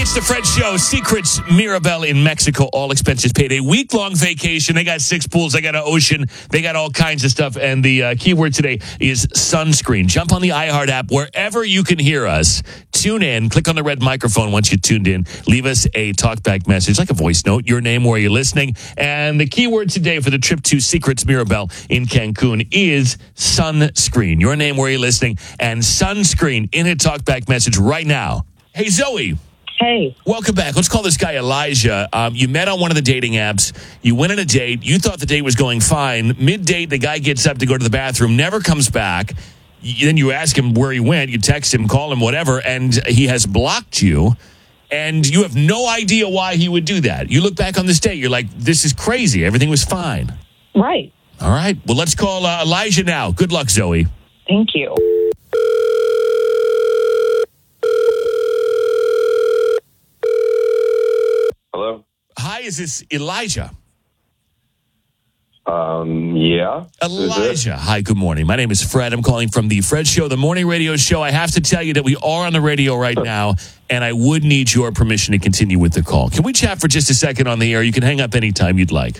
It's the Fred Show. Secrets Mirabel in Mexico. All expenses paid. A week-long vacation. They got 6 pools. They got an ocean. They got all kinds of stuff. And the keyword today is sunscreen. Jump on the iHeart app wherever you can hear us. Tune in. Click on the red microphone once you tuned in. Leave us a talkback message, like a voice note, your name, where you're listening. And the keyword today for the trip to Secrets Mirabel in Cancun is sunscreen. Your name, where you're listening, and sunscreen in a talkback message right now. Hey, Zoe. Hey. Welcome back. Let's call this guy Elijah. You met on one of the dating apps. You went on a date. You thought the date was going fine. Mid-date, the guy gets up to go to the bathroom, never comes back. Then you ask him where he went. You text him, call him, whatever, and he has blocked you. And you have no idea why he would do that. You look back on this date. You're like, this is crazy. Everything was fine. Right. All right. Well, let's call Elijah now. Good luck, Zoe. Thank you. Hello? Hi, is this Elijah? Yeah. Elijah. Hi, good morning. My name is Fred. I'm calling from the Fred Show, the morning radio show. I have to tell you that we are on the radio right now, and I would need your permission to continue with the call. Can we chat for just a second on the air? You can hang up anytime you'd like.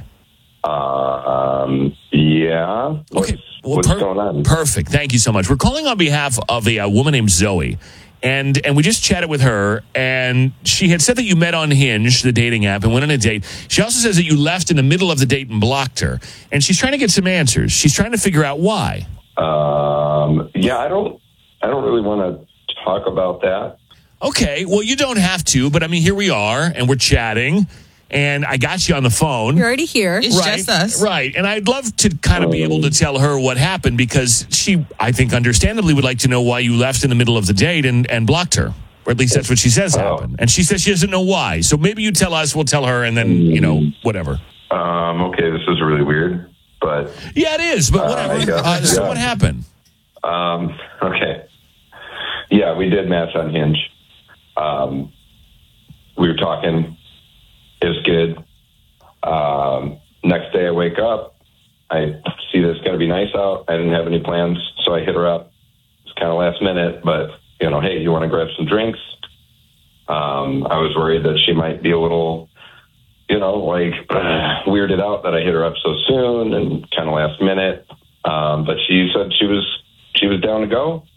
Yeah. Okay. Well, what's going on? Perfect. Thank you so much. We're calling on behalf of a woman named Zoe. And we just chatted with her, and she had said that you met on Hinge, the dating app, and went on a date. She also says that you left in the middle of the date and blocked her. And she's trying to get some answers. She's trying to figure out why. Yeah, I don't really want to talk about that. Okay, well, you don't have to, but I mean, here we are, and we're chatting, and I got you on the phone. You're already here. It's just us. Right, and I'd love to kind of be able to tell her what happened, because she, I think, understandably would like to know why you left in the middle of the date and blocked her. Or at least that's what she says happened. And she says she doesn't know why. So maybe you tell us, we'll tell her, and then, whatever. Okay, this is really weird, but... Yeah, it is, but whatever. So what happened? Okay. Yeah, we did match on Hinge. We were talking. It was good. Next day I wake up. I see that it's going to be nice out. I didn't have any plans, so I hit her up. It's kind of last minute, but, hey, you want to grab some drinks? I was worried that she might be a little, weirded out that I hit her up so soon and kind of last minute. But she said she was down to go.